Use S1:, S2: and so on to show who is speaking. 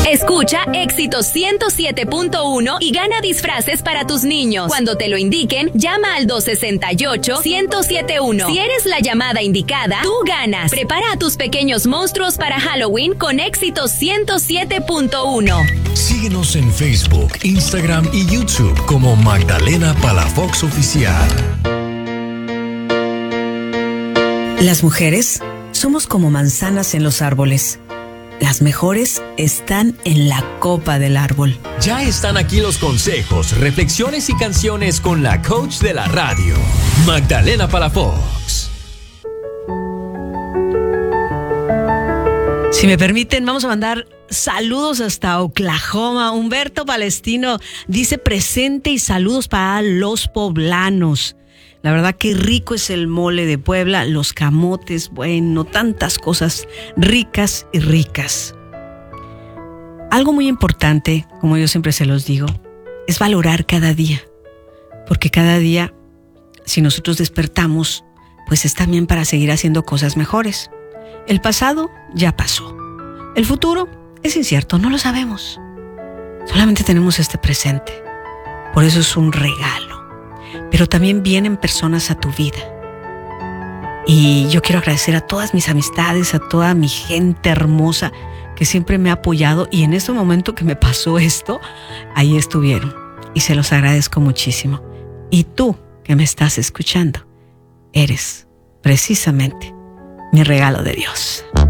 S1: Escucha Éxito 107.1 y gana disfraces para tus niños. Cuando te lo indiquen, llama al 268-1071. Si eres la llamada indicada, tú ganas. Prepara a tus pequeños monstruos para Halloween con Éxito 107.1.
S2: Síguenos en Facebook, Instagram y YouTube como Magdalena Palafox Oficial.
S3: Las mujeres somos como manzanas en los árboles. Las mejores están en la copa del árbol.
S4: Ya están aquí los consejos, reflexiones y canciones con la coach de la radio, Magdalena Palafox.
S3: Si me permiten, vamos a mandar saludos hasta Oklahoma. Humberto Palestino dice presente y saludos para los poblanos. La verdad que rico es el mole de Puebla, los camotes, bueno, tantas cosas ricas y ricas. Algo muy importante, como yo siempre se los digo, es valorar cada día. Porque cada día, si nosotros despertamos, pues es también para seguir haciendo cosas mejores. El pasado ya pasó. El futuro es incierto, no lo sabemos. Solamente tenemos este presente. Por eso es un regalo. Pero también vienen personas a tu vida. Y yo quiero agradecer a todas mis amistades, a toda mi gente hermosa que siempre me ha apoyado. Y en este momento que me pasó esto, ahí estuvieron. Y se los agradezco muchísimo. Y tú que me estás escuchando, eres precisamente mi regalo de Dios.